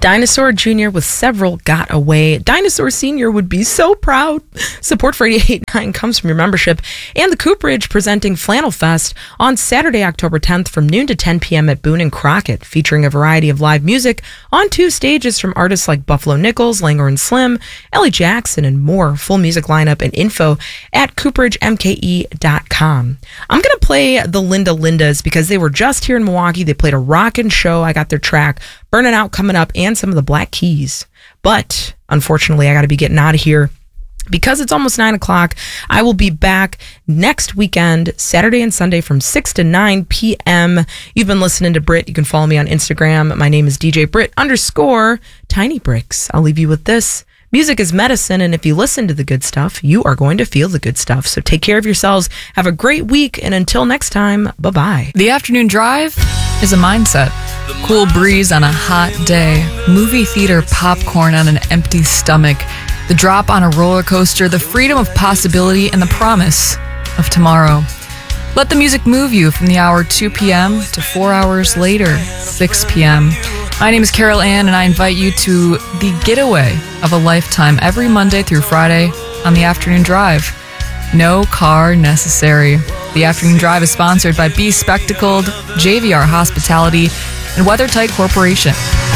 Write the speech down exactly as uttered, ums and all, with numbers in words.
Dinosaur Junior with Several Got Away. Dinosaur Senior would be so proud. Support for eighty-eight point nine comes from your membership. And the Cooperage presenting Flannel Fest on Saturday, October tenth from noon to ten p.m. at Boone and Crockett, featuring a variety of live music on two stages from artists like Buffalo Nichols, Langer and Slim, Ellie Jackson, and more. Full music lineup and info at cooperage m k e dot com. I'm going to play the Linda Lindas because they were just here in Milwaukee. They played a rockin' show. I got their track Burning Out coming up and some of the Black Keys. But unfortunately, I got to be getting out of here because it's almost nine o'clock. I will be back next weekend, Saturday and Sunday from six to nine p.m. You've been listening to Brit. You can follow me on Instagram. My name is D J Brit underscore Tiny Bricks. I'll leave you with this. Music is medicine, and if you listen to the good stuff, you are going to feel the good stuff. So take care of yourselves. Have a great week, and until next time, bye-bye. The afternoon drive is a mindset. Cool breeze on a hot day. Movie theater popcorn on an empty stomach. The drop on a roller coaster. The freedom of possibility and the promise of tomorrow. Let the music move you from the hour two p.m. to four hours later, six p.m. My name is Carol Ann, and I invite you to the getaway of a lifetime every Monday through Friday on the Afternoon Drive. No car necessary. The Afternoon Drive is sponsored by Be Spectacled, J V R Hospitality, and WeatherTight Corporation.